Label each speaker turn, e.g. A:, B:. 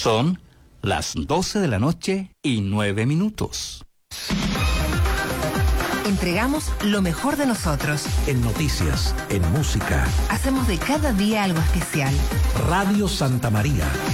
A: Son las 12:09 PM.
B: Entregamos lo mejor de nosotros.
C: En noticias, en música.
B: Hacemos de cada día algo especial.
C: Radio Santa María.